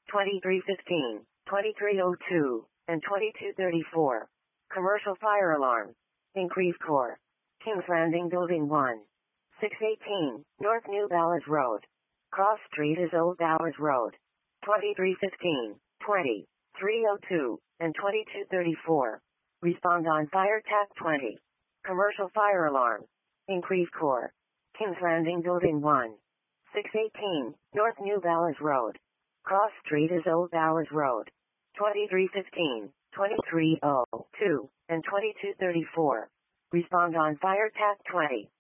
2315, 2302, and 2234. Commercial fire alarm. Increase core. Kings Landing Building 1. 618, North New Ballard Road. Cross Street is Old Ballard Road. 2315, 2302, and 2234. Respond on fire TAC 20. Commercial fire alarm. Increase core. Kings Landing Building 1. 618, North New Ballard Road. Cross Street is Old Ballard Road. 2315, 2302, and 2234. Respond on fire TAC 20.